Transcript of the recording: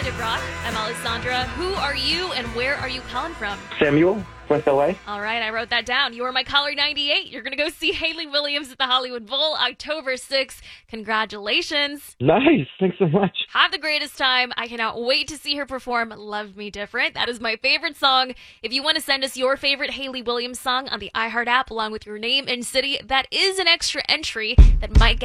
Alternative Rock. I'm Alessandra. Who are you and where are you calling from? Samuel, West LA. All right, I wrote that down. You are my caller 98. You're going to go see Hayley Williams at the Hollywood Bowl October 6th. Congratulations. Nice. Thanks so much. Have the greatest time. I cannot wait to see her perform Love Me Different. That is my favorite song. If you want to send us your favorite Hayley Williams song on the iHeart app along with your name and city, that is an extra entry that might get